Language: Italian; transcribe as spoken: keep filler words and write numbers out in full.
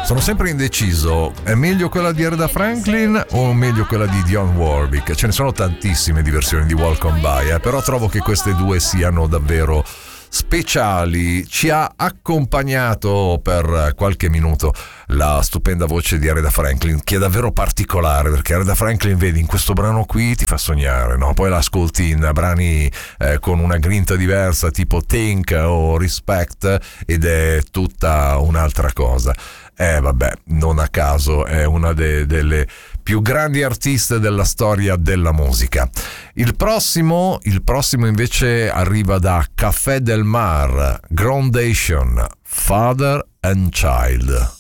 Sono sempre indeciso, è meglio quella di Aretha Franklin o meglio quella di Dionne Warwick? Ce ne sono tantissime di versioni di Walk On By, eh, però trovo che queste due siano davvero speciali. Ci ha accompagnato per qualche minuto la stupenda voce di Aretha Franklin, che è davvero particolare, perché Aretha Franklin, vedi, in questo brano qui ti fa sognare, no? Poi l'ascolti in brani eh, con una grinta diversa, tipo Think o Respect, ed è tutta un'altra cosa. Eh vabbè, non a caso è una de- delle più grandi artiste della storia della musica. Il prossimo, il prossimo invece arriva da Café del Mar, Groundation, Father and Child.